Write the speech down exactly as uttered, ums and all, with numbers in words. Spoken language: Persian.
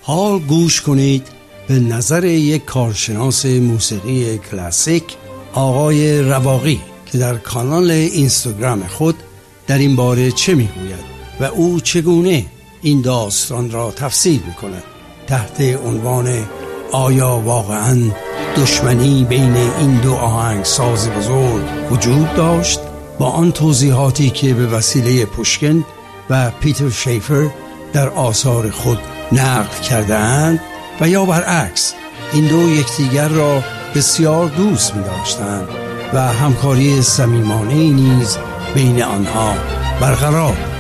حال گوش کنید به نظر یک کارشناس موسیقی کلاسیک، آقای رواقی، که در کانال اینستاگرام خود در این باره چه میگوید و او چگونه این داستان را تفسیر میکند تحت عنوان آیا واقعاً دشمنی بین این دو آهنگساز بزرگ وجود داشت؟ با آن توضیحاتی که به وسیله پوشکین و پیتر شیفر در آثار خود نقل کردند، و یا برعکس این دو یکدیگر را بسیار دوست می داشتند و همکاری صمیمانه‌ای نیز بین آنها برقرار